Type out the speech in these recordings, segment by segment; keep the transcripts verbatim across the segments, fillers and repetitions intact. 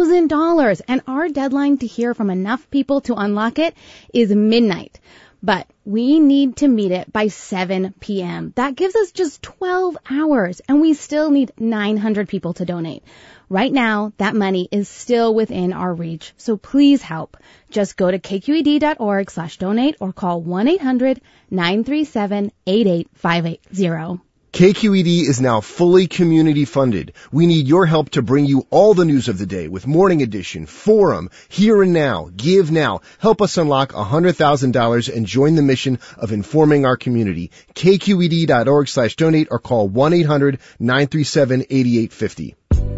thousand dollars, and our deadline to hear from enough people to unlock it is midnight. But we need to meet it by seven p.m. That gives us just twelve hours, and we still need nine hundred people to donate. Right now, that money is still within our reach, so please help. Just go to kqed.org slash donate or call one eight hundred nine three seven eight eight five eight zero. K Q E D is now fully community funded. We need your help to bring you all the news of the day with Morning Edition, Forum, Here and Now, Give Now. Help us unlock one hundred thousand dollars and join the mission of informing our community. kqed.org slash donate or call one eight hundred nine three seven eight eight five zero.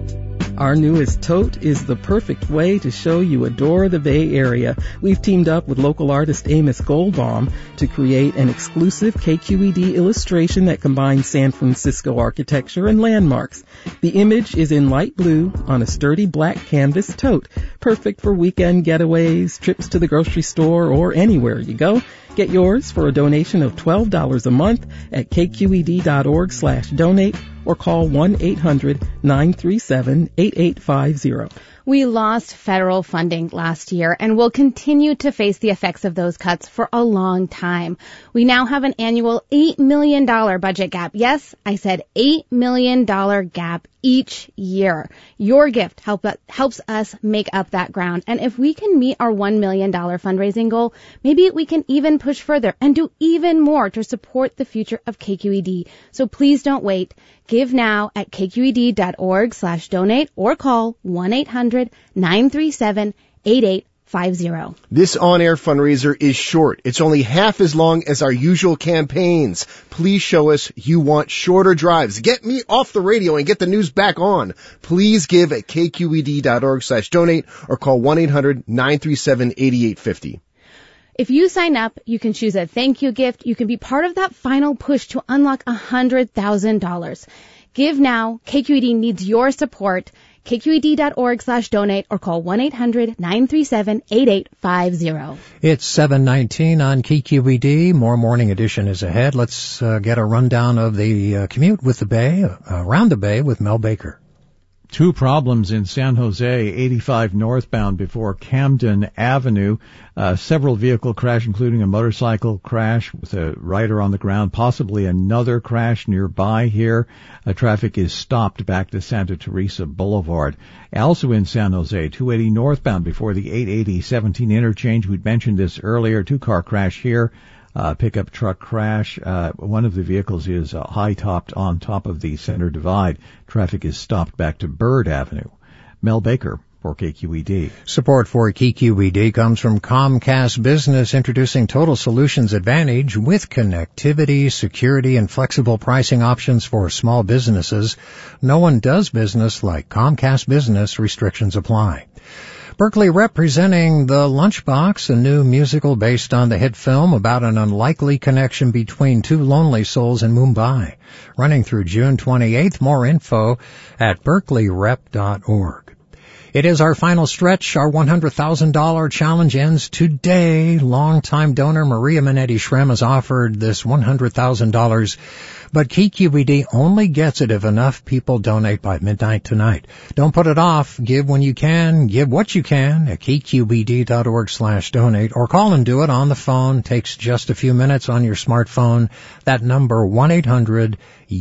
Our newest tote is the perfect way to show you adore the Bay Area. We've teamed up with local artist Amos Goldbaum to create an exclusive K Q E D illustration that combines San Francisco architecture and landmarks. The image is in light blue on a sturdy black canvas tote, perfect for weekend getaways, trips to the grocery store, or anywhere you go. Get yours for a donation of twelve dollars a month at kqed.org slash donate or call one eight hundred nine three seven eight eight five zero. We lost federal funding last year and will continue to face the effects of those cuts for a long time. We now have an annual eight million dollars budget gap. Yes, I said eight million dollars gap each year. Your gift help, helps us make up that ground. And if we can meet our one million dollars fundraising goal, maybe we can even push further and do even more to support the future of K Q E D. So please don't wait. Give now at kqed.org slash donate or call one eight hundred nine three seven eight eight five zero. This on-air fundraiser is short. It's only half as long as our usual campaigns. Please show us you want shorter drives. Get me off the radio and get the news back on. Please give at kqed.org slash donate or call one eight hundred nine three seven eight eight five zero. If you sign up, you can choose a thank you gift. You can be part of that final push to unlock one hundred thousand dollars. Give now. K Q E D needs your support. kqed.org slash donate or call one eight hundred nine three seven eight eight five zero. It's seven nineteen on K Q E D. More Morning Edition is ahead. Let's uh, get a rundown of the uh, commute with the Bay, uh, around the Bay with Mel Baker. Two problems in San Jose, eighty-five northbound before Camden Avenue. Uh, several vehicle crash, including a motorcycle crash with a rider on the ground, possibly another crash nearby here. Uh, traffic is stopped back to Santa Teresa Boulevard. Also in San Jose, two eighty northbound before the eight eighty seventeen interchange. We'd mentioned this earlier. Two-car crash here. Uh, pickup truck crash. Uh, one of the vehicles is uh, high-topped on top of the center divide. Traffic is stopped back to Bird Avenue. Mel Baker for K Q E D. Support for K Q E D comes from Comcast Business, introducing Total Solutions Advantage with connectivity, security, and flexible pricing options for small businesses. No one does business like Comcast Business. Restrictions apply. Berkeley representing The Lunchbox, a new musical based on the hit film about an unlikely connection between two lonely souls in Mumbai. Running through June twenty-eighth. More info at berkeley rep dot org. It is our final stretch. Our one hundred thousand dollars challenge ends today. Longtime donor Maria Minetti Shrem has offered this one hundred thousand dollars, but K Q E D only gets it if enough people donate by midnight tonight. Don't put it off. Give when you can. Give what you can at kqed.org slash donate or call and do it on the phone. Takes just a few minutes on your smartphone. That number, one eight hundred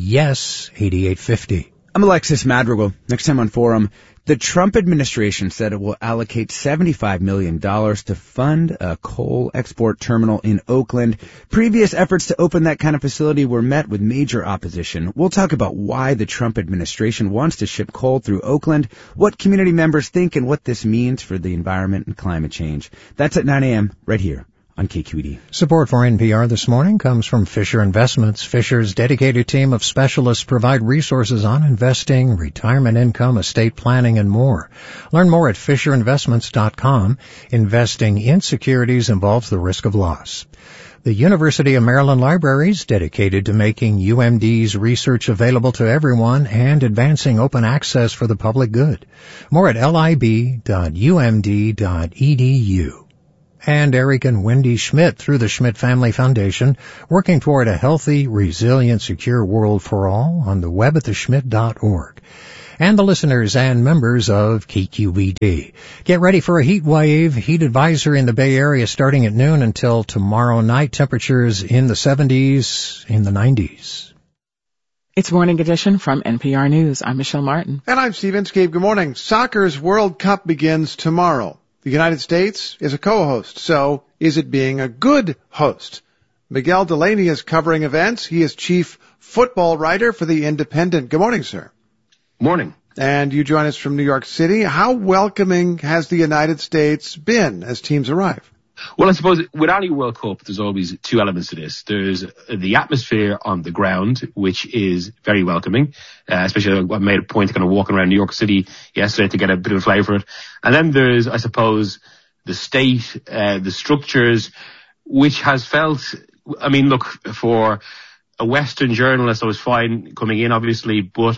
yes eighty-eight fifty. I'm Alexis Madrigal. Next time on Forum, the Trump administration said it will allocate seventy-five million dollars to fund a coal export terminal in Oakland. Previous efforts to open that kind of facility were met with major opposition. We'll talk about why the Trump administration wants to ship coal through Oakland, what community members think, and what this means for the environment and climate change. That's at nine a.m. right here on K Q E D. Support for N P R this morning comes from Fisher Investments. Fisher's dedicated team of specialists provide resources on investing, retirement income, estate planning, and more. Learn more at fisher investments dot com. Investing in securities involves the risk of loss. The University of Maryland Libraries, dedicated to making U M D's research available to everyone and advancing open access for the public good. More at lib dot u m d dot e d u. And Eric and Wendy Schmidt through the Schmidt Family Foundation, working toward a healthy, resilient, secure world for all on the web at the schmidt dot org. and the listeners and members of K Q E D. Get ready for a heat wave. Heat advisory in the Bay Area starting at noon until tomorrow night. Temperatures in the seventies, in the nineties. It's Morning Edition from N P R News. I'm Michelle Martin. And I'm Steve Inskeep. Good morning. Soccer's World Cup begins tomorrow. The United States is a co-host, so is it being a good host? Miguel Delaney is covering events. He is chief football writer for The Independent. Good morning, sir. Morning. And you join us from New York City. How welcoming has the United States been as teams arrive? Well, I suppose with any World Cup, there's always two elements to this. There's the atmosphere on the ground, which is very welcoming, uh, especially I made a point of kind of walking around New York City yesterday to get a bit of a flavour for it. And then there's, I suppose, the state, uh, the structures, which has felt, I mean, look, for a Western journalist, I was fine coming in, obviously, but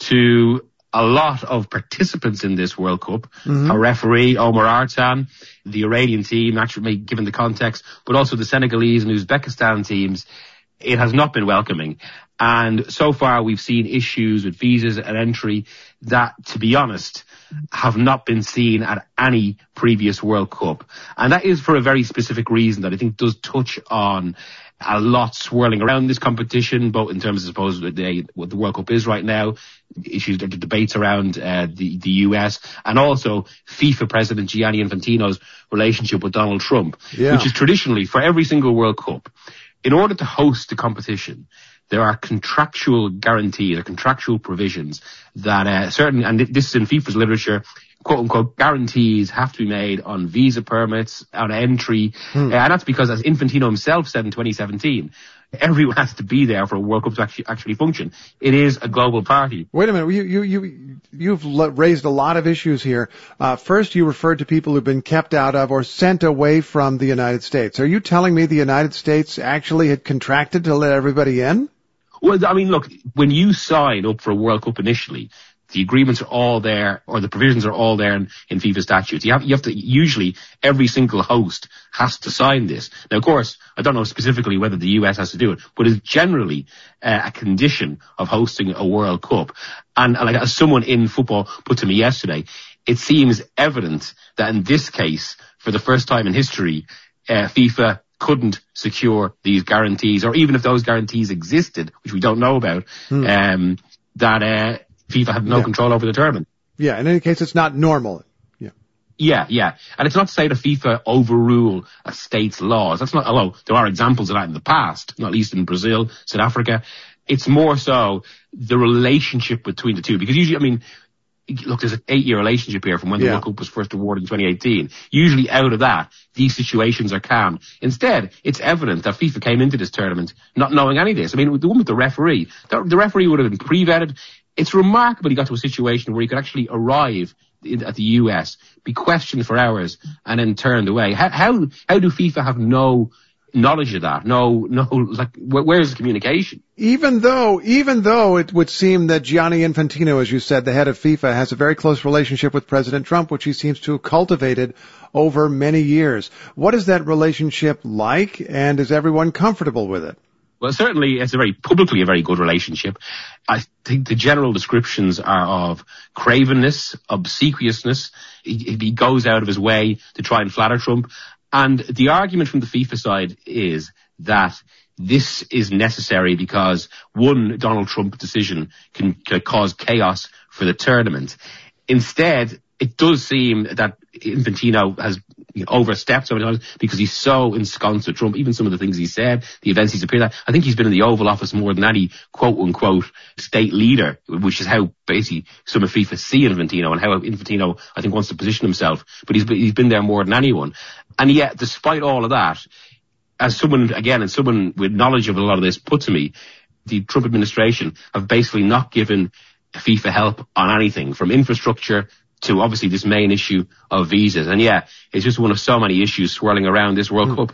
to a lot of participants in this World Cup, mm-hmm. a referee, Omar Artan, the Iranian team, naturally given the context, but also the Senegalese and Uzbekistan teams, it has not been welcoming. And so far we've seen issues with visas and entry that, to be honest, have not been seen at any previous World Cup. And that is for a very specific reason that I think does touch on a lot swirling around this competition, both in terms of, I suppose, what the, what the World Cup is right now, issues, the debates around uh, the, the U S, and also FIFA President Gianni Infantino's relationship with Donald Trump, yeah. which is traditionally, for every single World Cup, in order to host the competition, there are contractual guarantees or contractual provisions that uh, certain, and this is in FIFA's literature, quote unquote, guarantees have to be made on visa permits, on entry. Hmm. Uh, and that's because, as Infantino himself said in twenty seventeen, everyone has to be there for a World Cup to actually, actually function. It is a global party. Wait a minute. You, you, you, you've raised a lot of issues here. Uh, first, you referred to people who've been kept out of or sent away from the United States. Are you telling me the United States actually had contracted to let everybody in? Well, I mean, look, when you sign up for a World Cup initially, the agreements are all there, or the provisions are all there in, in FIFA statutes. You have, you have to, usually, every single host has to sign this. Now, of course, I don't know specifically whether the U S has to do it, but it's generally uh, a condition of hosting a World Cup. And, and like as someone in football put to me yesterday, it seems evident that in this case, for the first time in history, uh, FIFA couldn't secure these guarantees, or even if those guarantees existed, which we don't know about, hmm. um, that uh, FIFA had no yeah. control over the tournament. Yeah, in any case, it's not normal. Yeah. Yeah, yeah. And it's not to say that FIFA overrule a state's laws. That's not, although there are examples of that in the past, not least in Brazil, South Africa. It's more so the relationship between the two, because usually, I mean, look, there's an eight-year relationship here from when the yeah. World Cup was first awarded in twenty eighteen. Usually out of that, these situations are calmed. Instead, it's evident that FIFA came into this tournament not knowing any of this. I mean, the one with the referee, the, the referee would have been pre-vetted. It's remarkable he got to a situation where he could actually arrive in, at the U S, be questioned for hours, and then turned away. How, how, how do FIFA have no knowledge of that? No, no, like, wh- where's the communication? Even though, even though it would seem that Gianni Infantino, as you said, the head of FIFA, has a very close relationship with President Trump, which he seems to have cultivated over many years. What is that relationship like, and is everyone comfortable with it? Well, certainly it's a very publicly a very good relationship. I think the general descriptions are of cravenness, obsequiousness. He, he goes out of his way to try and flatter Trump. And the argument from the FIFA side is that this is necessary because one Donald Trump decision can, can cause chaos for the tournament. Instead, it does seem that Infantino has overstepped sometimes because he's so ensconced with Trump. Even some of the things he said, the events he's appeared at. I think he's been in the Oval Office more than any quote-unquote state leader, which is how basically some of FIFA see Infantino and how Infantino, I think, wants to position himself. But he's been, he's been there more than anyone. And yet, despite all of that, as someone, again, and someone with knowledge of a lot of this put to me, the Trump administration have basically not given FIFA help on anything, from infrastructure to obviously this main issue of visas. And yeah, it's just one of so many issues swirling around this World mm. Cup.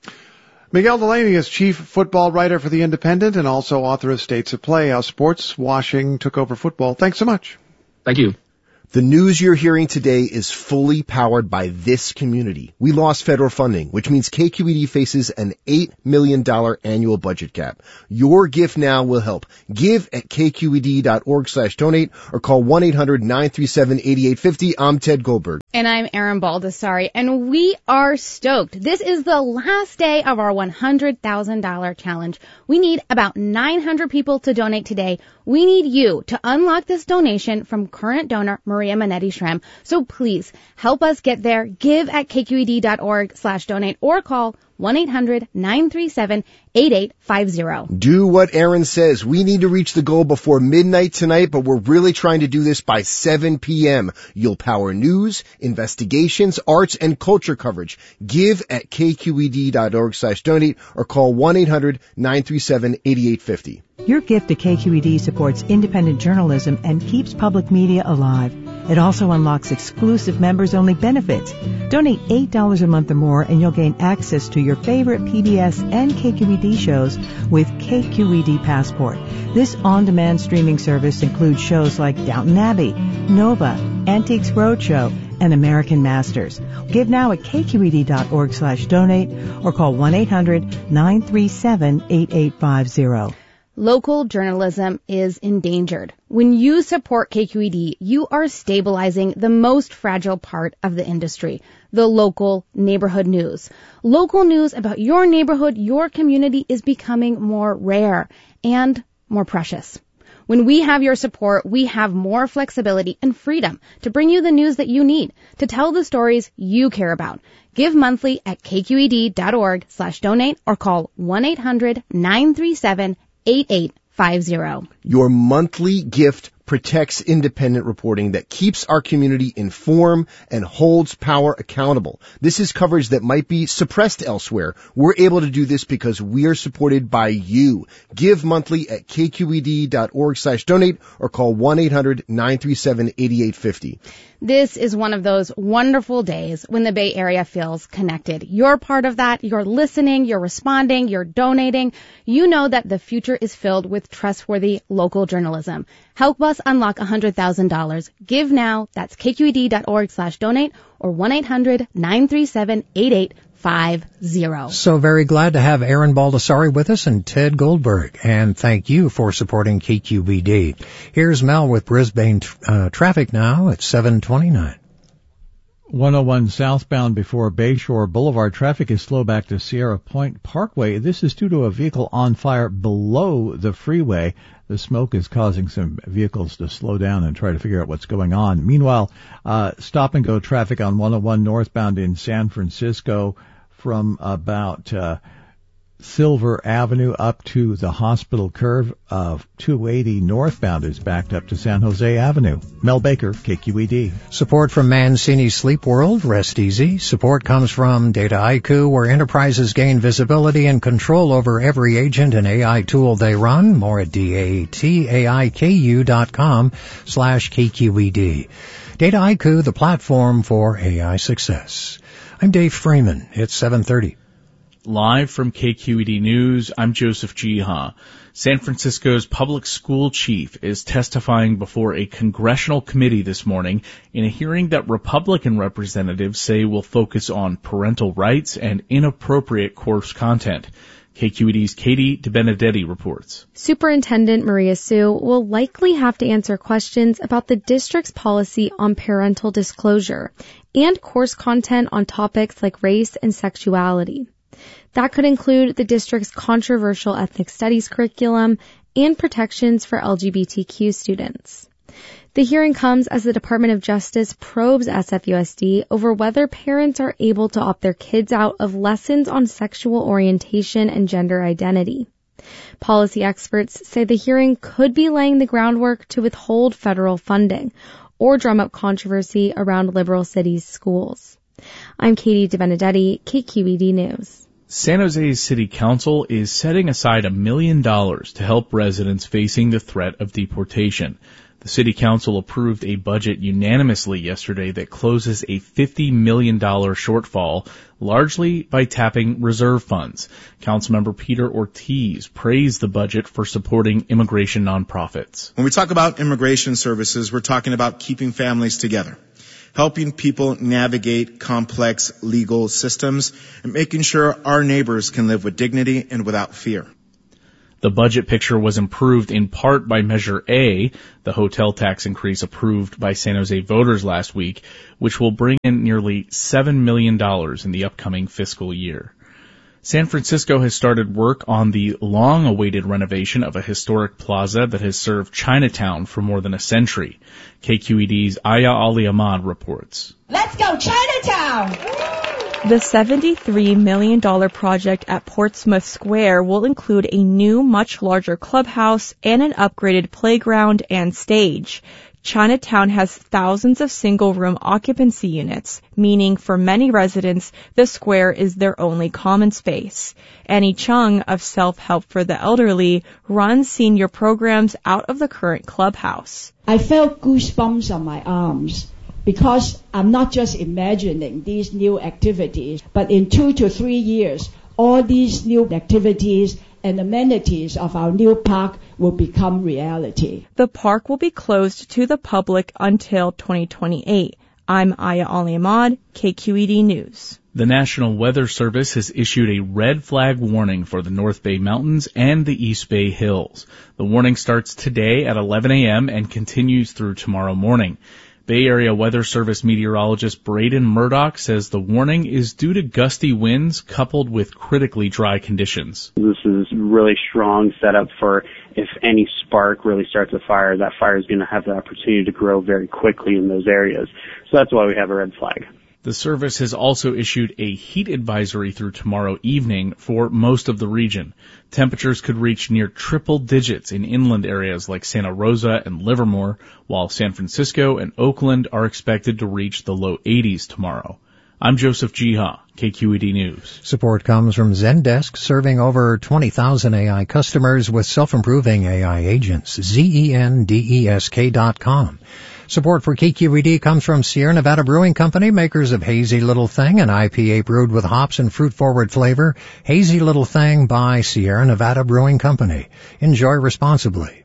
Miguel Delaney is chief football writer for The Independent and also author of States of Play, How Sports Washing Took Over Football. Thanks so much. Thank you. The news you're hearing today is fully powered by this community. We lost federal funding, which means K Q E D faces an eight million dollars annual budget cap. Your gift now will help. Give at K Q E D dot org slash donate or call one eight hundred nine three seven eight eight five zero. I'm Ted Goldberg. And I'm Erin Baldessari, and we are stoked. This is the last day of our one hundred thousand dollars challenge. We need about nine hundred people to donate today. We need you to unlock this donation from current donor Maria Manetti Shrem. So please help us get there. Give at K Q E D dot org slash donate or call one eight hundred nine three seven eight eight five zero. Do what Erin says. We need to reach the goal before midnight tonight, but we're really trying to do this by seven p.m. You'll power news, investigations, arts, and culture coverage. Give at K Q E D dot org slash donate or call one eight hundred nine three seven eight eight five zero. Your gift to K Q E D supports independent journalism and keeps public media alive. It also unlocks exclusive members-only benefits. Donate eight dollars a month or more and you'll gain access to your favorite P B S and K Q E D shows with K Q E D Passport. This on-demand streaming service includes shows like Downton Abbey, Nova, Antiques Roadshow, and American Masters. Give now at K Q E D dot org slash donate or call one eight hundred nine three seven eight eight five zero. Local journalism is endangered. When you support K Q E D, you are stabilizing the most fragile part of the industry, the local neighborhood news. Local news about your neighborhood, your community is becoming more rare and more precious. When we have your support, we have more flexibility and freedom to bring you the news that you need, to tell the stories you care about. Give monthly at K Q E D dot org slash donate or call one eight hundred nine three seven eight eight five zero. Your monthly gift protects independent reporting that keeps our community informed and holds power accountable. This is coverage that might be suppressed elsewhere. We're able to do this because we are supported by you. Give monthly at K Q E D dot org slash donate or call one eight hundred nine three seven eight eight five zero. This is one of those wonderful days when the Bay Area feels connected. You're part of that. You're listening. You're responding. You're donating. You know that the future is filled with trustworthy local journalism. Help us unlock one hundred thousand dollars. Give now. That's K Q E D dot org slash donate or one eight hundred nine three seven eight eight five zero. So very glad to have Erin Baldessari with us and Ted Goldberg. And thank you for supporting K Q E D. Here's Mel with Brisbane uh, traffic now at seven twenty-nine. one oh one southbound before Bayshore Boulevard. Traffic is slow back to Sierra Point Parkway. This is due to a vehicle on fire below the freeway. The smoke is causing some vehicles to slow down and try to figure out what's going on. Meanwhile, uh, stop and go traffic on one oh one northbound in San Francisco from about uh, Silver Avenue up to the hospital curve of two eighty northbound is backed up to San Jose Avenue. Mel Baker, K Q E D. Support from Mancini Sleep World, rest easy. Support comes from Data I Q, where enterprises gain visibility and control over every agent and A I tool they run. More at D-A-T-A-I-K-U dot com slash K-Q-E-D. Data I Q, the platform for A I success. I'm Dave Freeman. It's seven thirty. Live from K Q E D News, I'm Joseph Jiha. San Francisco's public school chief is testifying before a congressional committee this morning in a hearing that Republican representatives say will focus on parental rights and inappropriate course content. K Q E D's Katie DeBenedetti reports. Superintendent Maria Sue will likely have to answer questions about the district's policy on parental disclosure and course content on topics like race and sexuality. That could include the district's controversial ethnic studies curriculum and protections for L G B T Q students. The hearing comes as the Department of Justice probes S F U S D over whether parents are able to opt their kids out of lessons on sexual orientation and gender identity. Policy experts say the hearing could be laying the groundwork to withhold federal funding or drum up controversy around liberal cities' schools. I'm Katie DeBenedetti, K Q E D News. San Jose's City Council is setting aside a million dollars to help residents facing the threat of deportation. The The City Council approved a budget unanimously yesterday that closes a fifty million dollars shortfall, largely by tapping reserve funds. Councilmember Peter Ortiz praised the budget for supporting immigration nonprofits. When we talk about immigration services, we're talking about keeping families together, helping people navigate complex legal systems, and making sure our neighbors can live with dignity and without fear. The budget picture was improved in part by Measure A, the hotel tax increase approved by San Jose voters last week, which will bring in nearly seven million dollars in the upcoming fiscal year. San Francisco has started work on the long-awaited renovation of a historic plaza that has served Chinatown for more than a century. K Q E D's Aya Ali Ahmad reports. Let's go Chinatown! The seventy-three million dollars project at Portsmouth Square will include a new, much larger clubhouse and an upgraded playground and stage. Chinatown has thousands of single-room occupancy units, meaning for many residents, the square is their only common space. Annie Chung of Self-Help for the Elderly runs senior programs out of the current clubhouse. I felt goosebumps on my arms, because I'm not just imagining these new activities, but in two to three years, all these new activities and amenities of our new park will become reality. The park will be closed to the public until twenty twenty-eight. I'm Aya Ali Ahmad, K Q E D News. The National Weather Service has issued a red flag warning for the North Bay Mountains and the East Bay Hills. The warning starts today at eleven a.m. and continues through tomorrow morning. Bay Area Weather Service meteorologist Braden Murdoch says the warning is due to gusty winds coupled with critically dry conditions. This is really strong setup for if any spark really starts a fire, that fire is going to have the opportunity to grow very quickly in those areas. So that's why we have a red flag. The service has also issued a heat advisory through tomorrow evening for most of the region. Temperatures could reach near triple digits in inland areas like Santa Rosa and Livermore, while San Francisco and Oakland are expected to reach the low eighties tomorrow. I'm Joseph Jiha, K Q E D News. Support comes from Zendesk, serving over twenty thousand A I customers with self-improving A I agents. Z E N D E S K dot com. Support for K Q E D comes from Sierra Nevada Brewing Company, makers of Hazy Little Thing, an I P A brewed with hops and fruit-forward flavor. Hazy Little Thing by Sierra Nevada Brewing Company. Enjoy responsibly.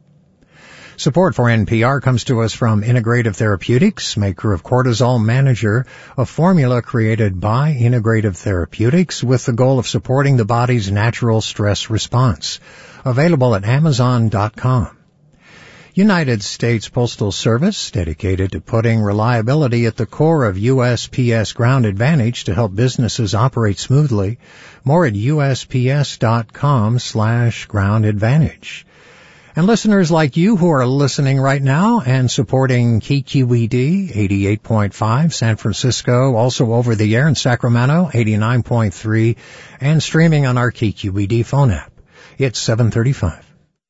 Support for N P R comes to us from Integrative Therapeutics, maker of Cortisol Manager, a formula created by Integrative Therapeutics with the goal of supporting the body's natural stress response. Available at Amazon dot com. United States Postal Service, dedicated to putting reliability at the core of U S P S Ground Advantage to help businesses operate smoothly. More at U S P S dot com slash ground advantage. And listeners like you who are listening right now and supporting K Q E D eighty-eight point five San Francisco, also over the air in Sacramento eighty-nine point three, and streaming on our K Q E D phone app. It's seven thirty-five.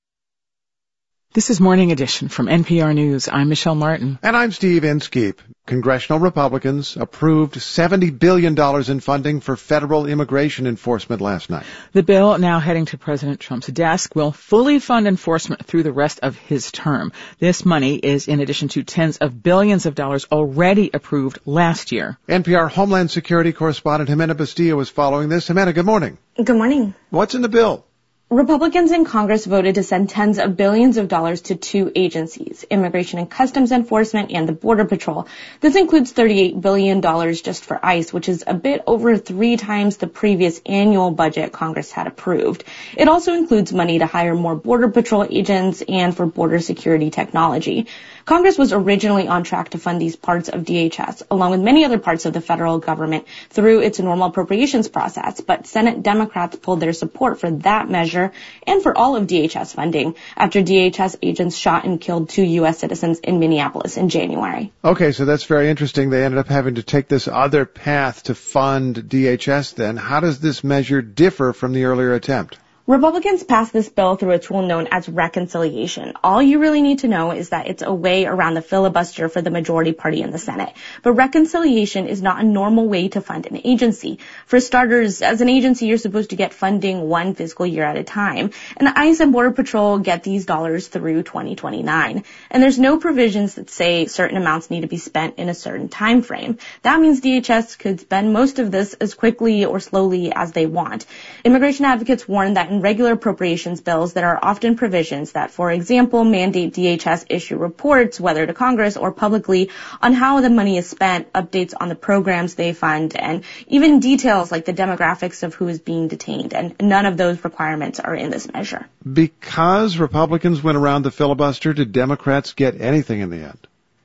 This is Morning Edition from N P R News. I'm Michelle Martin. And I'm Steve Inskeep. Congressional Republicans approved seventy billion dollars in funding for federal immigration enforcement last night. The bill, now heading to President Trump's desk, will fully fund enforcement through the rest of his term. This money is in addition to tens of billions of dollars already approved last year. N P R Homeland Security correspondent Jimena Bustillo was following this. Jimena, good morning. Good morning. What's in the bill? Republicans in Congress voted to send tens of billions of dollars to two agencies, Immigration and Customs Enforcement and the Border Patrol. This includes thirty-eight billion dollars just for ICE, which is a bit over three times the previous annual budget Congress had approved. It also includes money to hire more Border Patrol agents and for border security technology. Congress was originally on track to fund these parts of D H S, along with many other parts of the federal government, through its normal appropriations process, but Senate Democrats pulled their support for that measure and for all of D H S funding after D H S agents shot and killed two U S citizens in Minneapolis in January. Okay, so that's very interesting. They ended up having to take this other path to fund D H S then. How does this measure differ from the earlier attempt? Republicans passed this bill through a tool known as reconciliation. All you really need to know is that it's a way around the filibuster for the majority party in the Senate. But reconciliation is not a normal way to fund an agency. For starters, as an agency, you're supposed to get funding one fiscal year at a time. And ICE and Border Patrol get these dollars through twenty twenty-nine. And there's no provisions that say certain amounts need to be spent in a certain time frame. That means D H S could spend most of this as quickly or slowly as they want. Immigration advocates warn that in regular appropriations bills, there are often provisions that, for example, mandate D H S issue reports, whether to Congress or publicly, on how the money is spent, updates on the programs they fund, and even details like the demographics of who is being detained. And none of those requirements are in this measure. Because Republicans went around the filibuster, did Democrats get anything in the end?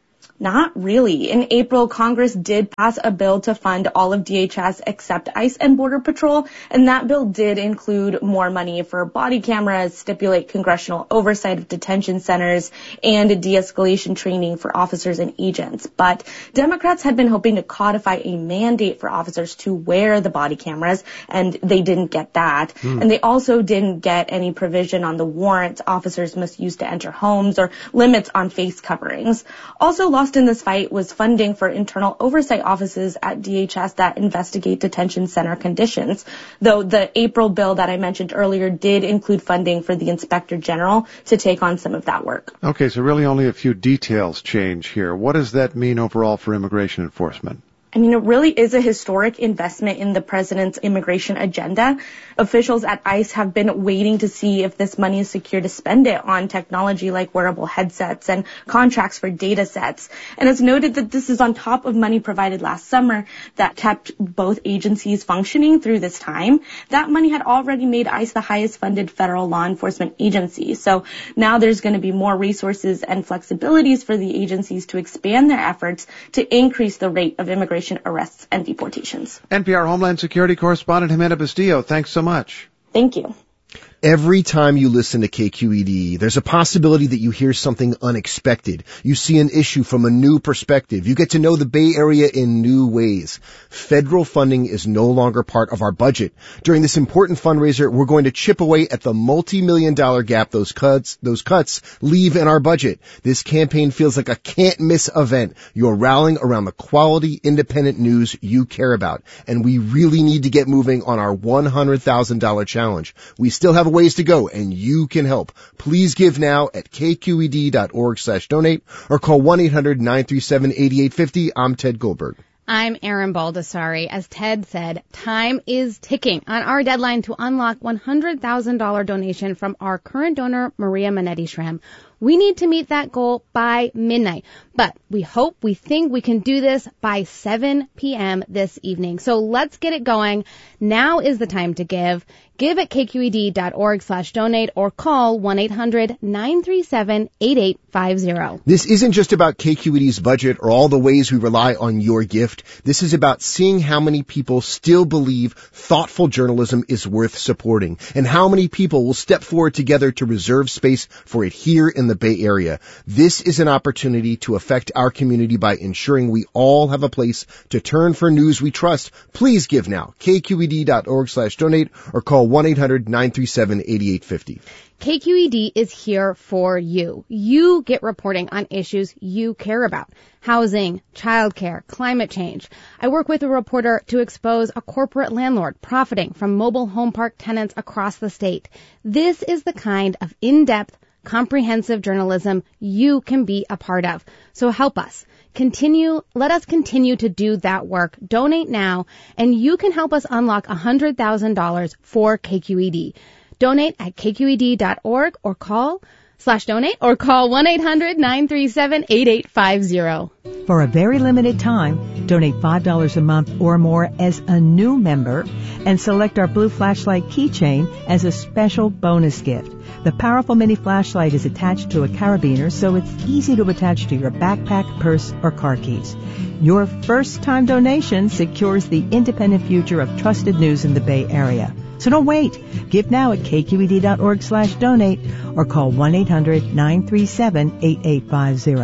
Not really. In April, Congress did pass a bill to fund all of D H S except ICE and Border Patrol, and that bill did include more money for body cameras, stipulate congressional oversight of detention centers, and de-escalation training for officers and agents. But Democrats had been hoping to codify a mandate for officers to wear the body cameras, and they didn't get that. Mm. And they also didn't get any provision on the warrants officers must use to enter homes or limits on face coverings. Also lost in this fight was funding for internal oversight offices at D H S that investigate detention center conditions, though the April bill that I mentioned earlier did include funding for the Inspector General to take on some of that work. Okay, so really only a few details change here. What does that mean overall for immigration enforcement? I mean, it really is a historic investment in the president's immigration agenda. Officials at ICE have been waiting to see if this money is secure to spend it on technology like wearable headsets and contracts for data sets. And it's noted that this is on top of money provided last summer that kept both agencies functioning through this time. That money had already made ICE the highest funded federal law enforcement agency. So now there's going to be more resources and flexibilities for the agencies to expand their efforts to increase the rate of immigration arrests and deportations. N P R Homeland Security correspondent Jimena Bustillo, thanks so much. Thank you. Every time you listen to K Q E D, there's a possibility that you hear something unexpected. You see an issue from a new perspective. You get to know the Bay Area in new ways. Federal funding is no longer part of our budget. During this important fundraiser, we're going to chip away at the multi-million dollar gap those cuts, those cuts leave in our budget. This campaign feels like a can't-miss event. You're rallying around the quality, independent news you care about. And we really need to get moving on our one hundred thousand dollars challenge. We still have a ways to go, and you can help. Please give now at k q e d dot org slash donate or call one eight hundred nine three seven eight eight five zero. I'm Ted Goldberg. I'm Erin Baldessari. As Ted said, time is ticking on our deadline to unlock one hundred thousand dollars donation from our current donor, Maria Manetti-Schramm. We need to meet that goal by midnight, but we hope, we think we can do this by seven p.m. this evening. So let's get it going. Now is the time to give. Give at k q e d dot org slash donate or call one eight hundred nine three seven eight eight five zero. This isn't just about K Q E D's budget or all the ways we rely on your gift. This is about seeing how many people still believe thoughtful journalism is worth supporting and how many people will step forward together to reserve space for it here in the Bay Area. This is an opportunity to affect our community by ensuring we all have a place to turn for news we trust. Please give now. k q e d dot org slash donate or call one eight hundred nine three seven eight eight five zero. K Q E D is here for you. You get reporting on issues you care about. Housing, childcare, climate change. I work with a reporter to expose a corporate landlord profiting from mobile home park tenants across the state. This is the kind of in-depth, comprehensive journalism you can be a part of. So help us. Continue, let us continue to do that work. Donate now, and you can help us unlock one hundred thousand dollars for K Q E D. Donate at k q e d dot org or call slash donate or call one eight hundred nine three seven eight eight five zero. For a very limited time, donate five dollars a month or more as a new member and select our blue flashlight keychain as a special bonus gift. The powerful mini flashlight is attached to a carabiner, so it's easy to attach to your backpack, purse, or car keys. Your first-time donation secures the independent future of trusted news in the Bay Area. So don't wait. Give now at k q e d dot org slash donate or call one eight hundred nine three seven eight eight five zero.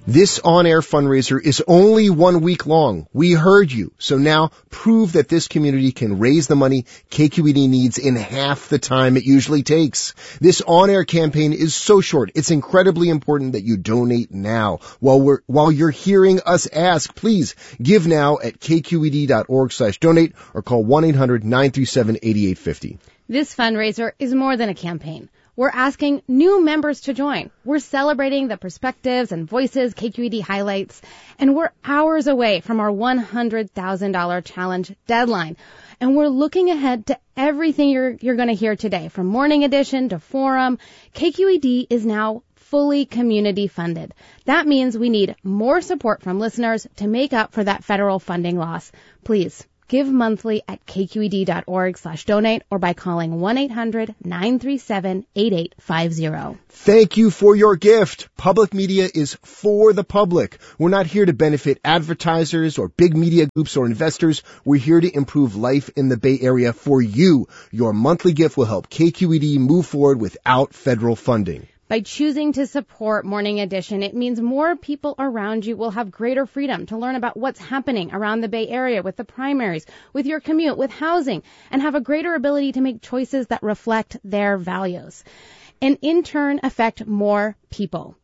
This on-air fundraiser is only one week long. We heard you. So now prove that this community can raise the money K Q E D needs in half the time it usually takes. This on-air campaign is so short. It's incredibly important that you donate now. While we're, while you're hearing us ask, please give now at k q e d dot org slash donate or call one eight hundred nine three seven eight eight five zero. This fundraiser is more than a campaign. We're asking new members to join. We're celebrating the perspectives and voices K Q E D highlights, and we're hours away from our one hundred thousand dollars challenge deadline. And we're looking ahead to everything you're, you're going to hear today, from Morning Edition to Forum. K Q E D is now fully community funded. That means we need more support from listeners to make up for that federal funding loss. Please give monthly at k q e d dot org slash donate or by calling one eight hundred nine three seven eight eight five zero. Thank you for your gift. Public media is for the public. We're not here to benefit advertisers or big media groups or investors. We're here to improve life in the Bay Area for you. Your monthly gift will help K Q E D move forward without federal funding. By choosing to support Morning Edition, it means more people around you will have greater freedom to learn about what's happening around the Bay Area with the primaries, with your commute, with housing, and have a greater ability to make choices that reflect their values, and in turn affect more people.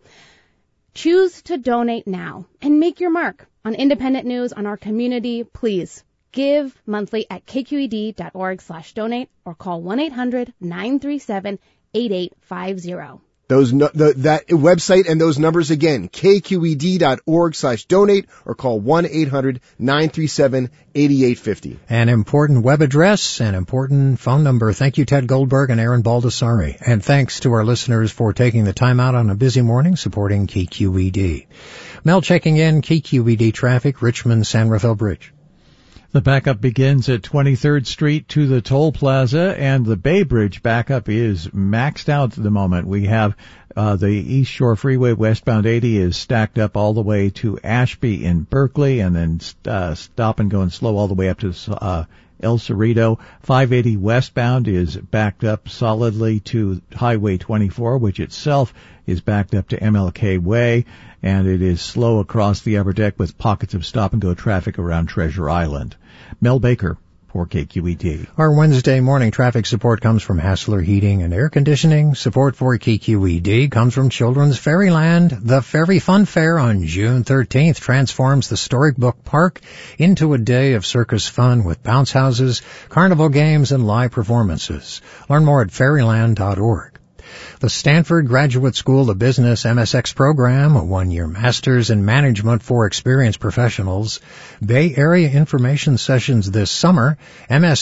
Choose to donate now and make your mark on independent news, on our community. Please give monthly at k q e d dot org slash donate or call one eight hundred nine three seven eight eight five zero. Those no, the, that website and those numbers again, k q e d dot org slash donate or call one eight hundred nine three seven eight eight five zero. An important web address, an important phone number. Thank you, Ted Goldberg and Aaron Baldessari. And thanks to our listeners for taking the time out on a busy morning supporting K Q E D. Mel checking in, K Q E D traffic, Richmond, San Rafael Bridge. The backup begins at twenty-third Street to the Toll Plaza, and the Bay Bridge backup is maxed out at the moment. We have uh, the East Shore Freeway westbound eighty is stacked up all the way to Ashby in Berkeley, and then uh, stop and go and slow all the way up to uh, El Cerrito. five eighty westbound is backed up solidly to Highway twenty-four, which itself is backed up to M L K Way, and it is slow across the upper deck with pockets of stop-and-go traffic around Treasure Island. Mel Baker for K Q E D. Our Wednesday morning traffic support comes from Hassler Heating and Air Conditioning. Support for K Q E D comes from Children's Fairyland. The Fairy Fun Fair on June thirteenth transforms the Storybook Park into a day of circus fun with bounce houses, carnival games, and live performances. Learn more at fairyland dot org. The Stanford Graduate School of Business M S X program, a one-year master's in management for experienced professionals. Bay Area information sessions this summer, M S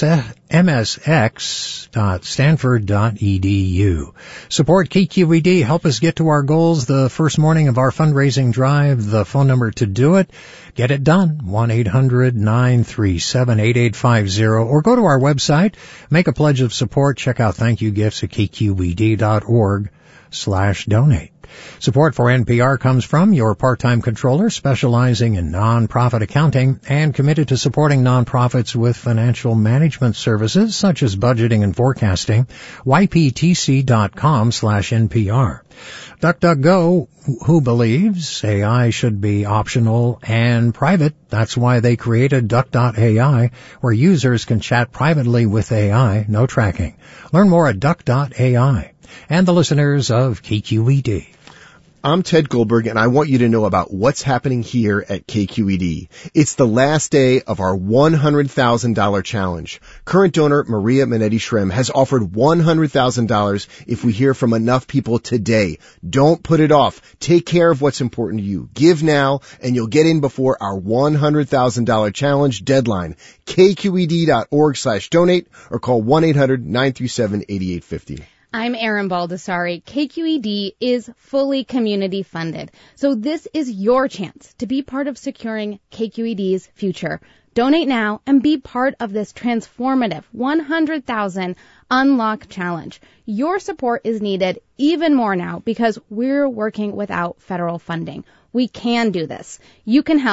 X dot stanford dot e d u. Support K Q E D. Help us get to our goals the first morning of our fundraising drive. The phone number to do it. Get it done. one eight hundred nine three seven eight eight five zero. Or go to our website. Make a pledge of support. Check out thank you gifts at k q e d dot org slash donate. Support for N P R comes from your part-time controller specializing in nonprofit accounting and committed to supporting nonprofits with financial management services such as budgeting and forecasting. y p t c dot com slash N P R. DuckDuckGo, who believes A I should be optional and private. That's why they created Duck dot A I, where users can chat privately with A I, no tracking. Learn more at Duck dot A I. And the listeners of K Q E D. I'm Ted Goldberg, and I want you to know about what's happening here at K Q E D. It's the last day of our one hundred thousand dollars challenge. Current donor Maria Minetti Shrem has offered one hundred thousand dollars if we hear from enough people today. Don't put it off. Take care of what's important to you. Give now, and you'll get in before our one hundred thousand dollars challenge deadline. k q e d dot org slash donate or call one eight hundred nine three seven eight eight five zero. I'm Aaron Baldessari. K Q E D is fully community funded. So this is your chance to be part of securing K Q E D's future. Donate now and be part of this transformative one hundred thousand Unlock Challenge. Your support is needed even more now because we're working without federal funding. We can do this. You can help.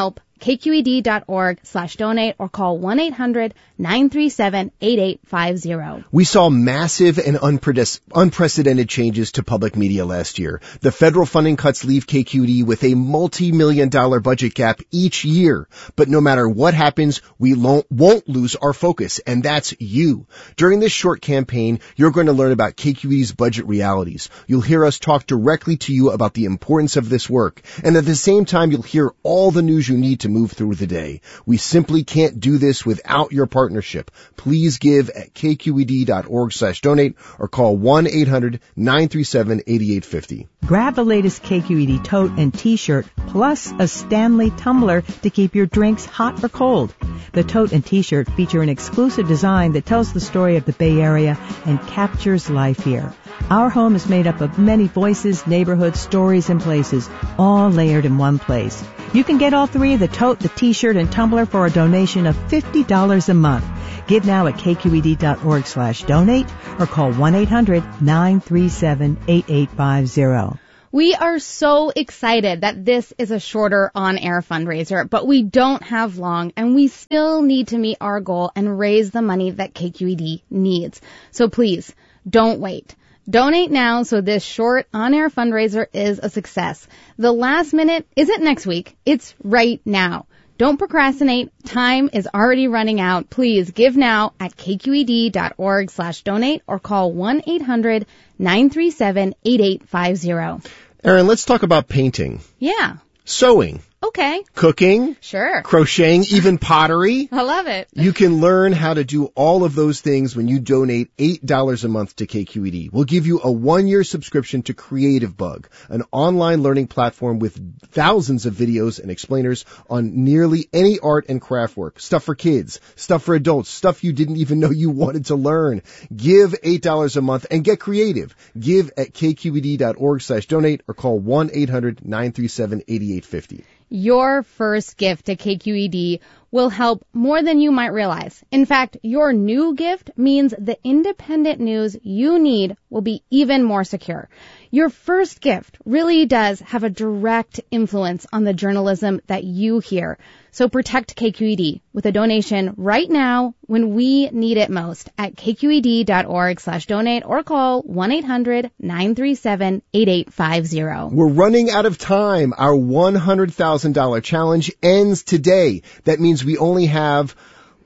kqed.org slash donate or call one eight hundred nine three seven eight eight five zero. We saw massive and unpre- unprecedented changes to public media last year. The federal funding cuts leave K Q E D with a multi-million dollar budget gap each year. But no matter what happens, we won't lose our focus, and that's you. During this short campaign, you're going to learn about K Q E D's budget realities. You'll hear us talk directly to you about the importance of this work, and at the same time, you'll hear all the news you need to move through the day. We simply can't do this without your partnership. Please give at kqed.org slash donate or call one eight hundred nine three seven eight eight five zero. Grab the latest K Q E D tote and t-shirt, plus a Stanley tumbler to keep your drinks hot or cold. The tote and t-shirt feature an exclusive design that tells the story of the Bay Area and captures life here. Our home is made up of many voices, neighborhoods, stories, and places, all layered in one place. You can get all three, the tote, the t-shirt, and tumbler for a donation of fifty dollars a month. Give now at kqed.org slash donate or call one eight hundred nine three seven eight eight five zero. We are so excited that this is a shorter on-air fundraiser, but we don't have long, and we still need to meet our goal and raise the money that K Q E D needs. So please, don't wait. Donate now so this short on-air fundraiser is a success. The last minute isn't next week. It's right now. Don't procrastinate. Time is already running out. Please give now at kqed.org slash donate or call one eight hundred nine three seven eight eight five zero. Erin, let's talk about painting. Yeah. Sewing. Okay. Cooking. Sure. Crocheting, even pottery. I love it. You can learn how to do all of those things when you donate eight dollars a month to K Q E D. We'll give you a one-year subscription to Creative Bug, an online learning platform with thousands of videos and explainers on nearly any art and craft work. Stuff for kids, stuff for adults, stuff you didn't even know you wanted to learn. Give eight dollars a month and get creative. Give at kqed.org slash donate or call one eight hundred nine three seven eight eight five zero. Your first gift to K Q E D will help more than you might realize. In fact, your new gift means the independent news you need will be even more secure. Your first gift really does have a direct influence on the journalism that you hear. So protect K Q E D with a donation right now when we need it most at kqed.org slash donate or call one eight hundred nine three seven eight eight five zero. We're running out of time. Our one hundred thousand dollars challenge ends today. That means we only have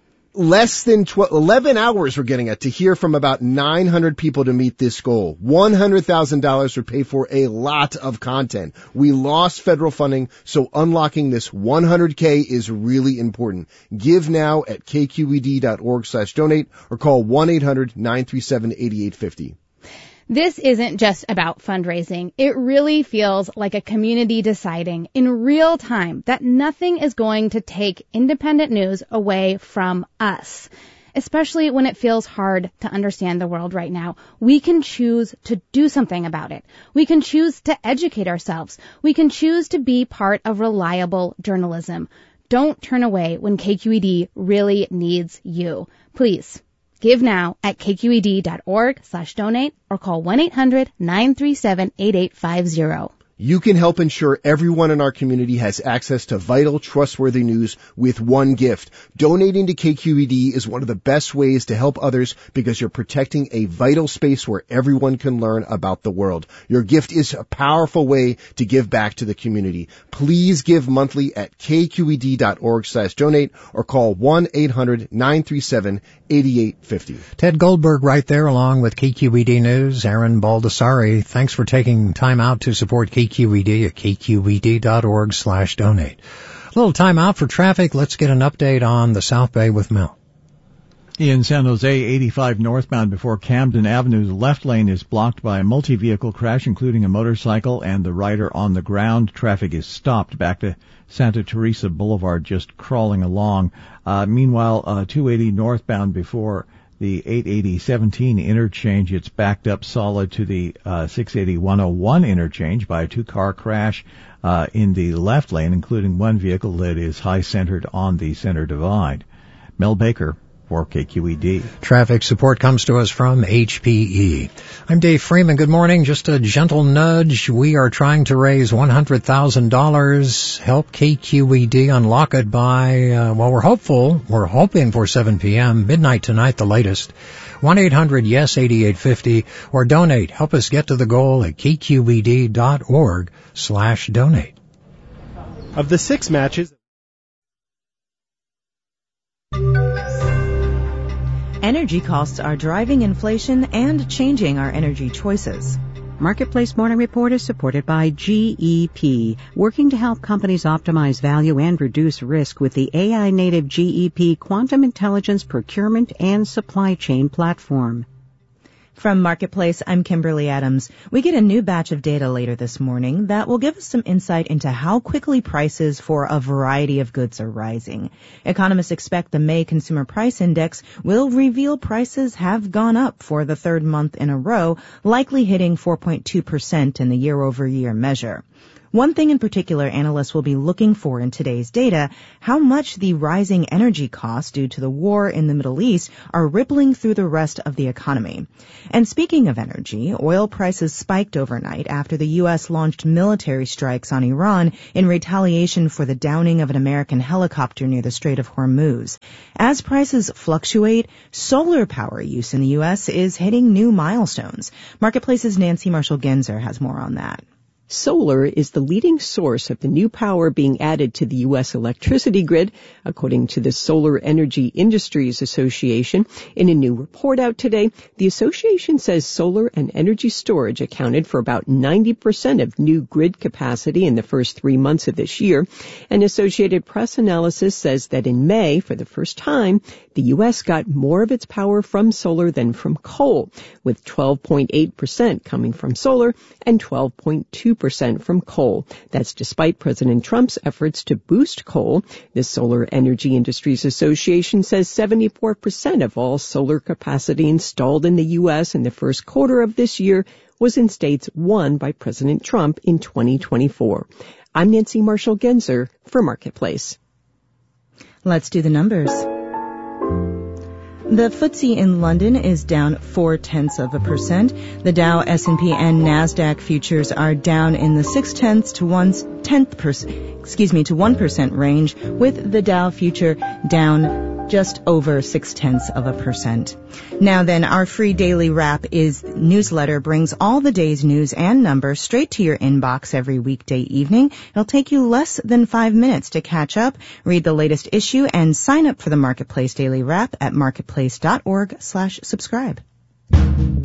less than twelve, eleven hours we're getting at to hear from about nine hundred people to meet this goal. one hundred thousand dollars would pay for a lot of content. We lost federal funding, so unlocking this one hundred K is really important. Give now at kqed.org slash donate or call one eight hundred nine three seven eight eight five zero. This isn't just about fundraising. It really feels like a community deciding in real time that nothing is going to take independent news away from us, especially when it feels hard to understand the world right now. We can choose to do something about it. We can choose to educate ourselves. We can choose to be part of reliable journalism. Don't turn away when K Q E D really needs you. Please. Give now at kqed.org slash donate or call one eight hundred nine three seven eight eight five zero. You can help ensure everyone in our community has access to vital, trustworthy news with one gift. Donating to K Q E D is one of the best ways to help others because you're protecting a vital space where everyone can learn about the world. Your gift is a powerful way to give back to the community. Please give monthly at kqed.org slash donate or call one eight hundred nine three seven eight eight five zero. Ted Goldberg right there along with K Q E D News. Aaron Baldessari, thanks for taking time out to support K Q E D at kqed.org slash donate. A little time out for traffic. Let's get an update on the South Bay with Mel. In San Jose, eighty-five northbound before Camden Avenue, the left lane is blocked by a multi-vehicle crash, including a motorcycle and the rider on the ground. Traffic is stopped back to Santa Teresa Boulevard, just crawling along. Uh, meanwhile, uh, two eighty northbound before the eight eighty seventeen interchange, it's backed up solid to the uh, six eighty one oh one interchange by a two-car crash uh, in the left lane, including one vehicle that is high-centered on the center divide. Mel Baker. for K Q E D. Traffic support comes to us from H P E. I'm Dave Freeman. Good morning. Just a gentle nudge. We are trying to raise one hundred thousand dollars. Help K Q E D unlock it by, uh, well, we're hopeful. We're hoping for seven p.m. Midnight tonight, the latest. one eight hundred yes eighty-eight fifty or donate. Help us get to the goal at k q e d dot org slash donate. Of the six matches... Energy costs are driving inflation and changing our energy choices. Marketplace Morning Report is supported by G E P, working to help companies optimize value and reduce risk with the A I-native G E P Quantum Intelligence Procurement and Supply Chain Platform. From Marketplace, I'm Kimberly Adams. We get a new batch of data later this morning that will give us some insight into how quickly prices for a variety of goods are rising. Economists expect the May Consumer Price Index will reveal prices have gone up for the third month in a row, likely hitting four point two percent in the year-over-year measure. One thing in particular analysts will be looking for in today's data, how much the rising energy costs due to the war in the Middle East are rippling through the rest of the economy. And speaking of energy, oil prices spiked overnight after the U S launched military strikes on Iran in retaliation for the downing of an American helicopter near the Strait of Hormuz. As prices fluctuate, solar power use in the U S is hitting new milestones. Marketplace's Nancy Marshall-Genzer has more on that. Solar is the leading source of the new power being added to the U S electricity grid, according to the Solar Energy Industries Association. In a new report out today, the association says solar and energy storage accounted for about ninety percent of new grid capacity in the first three months of this year. An Associated Press analysis says that in May, for the first time, the U S got more of its power from solar than from coal, with twelve point eight percent coming from solar and twelve point two percent from coal. That's despite President Trump's efforts to boost coal. The Solar Energy Industries Association says seventy-four percent of all solar capacity installed in the U S in the first quarter of this year was in states won by President Trump in twenty twenty-four. I'm Nancy Marshall-Genzer for Marketplace. Let's do the numbers. The F T S E in London is down four-tenths of a percent. The Dow, S and P, and NASDAQ futures are down in the six-tenths to one-tenth percent, excuse me, to one percent range, with the Dow future down just over six-tenths of a percent. Now then, our free daily wrap is newsletter brings all the day's news and numbers straight to your inbox every weekday evening. It'll take you less than five minutes to catch up, read the latest issue, and sign up for the Marketplace Daily Wrap at marketplace dot org slash subscribe.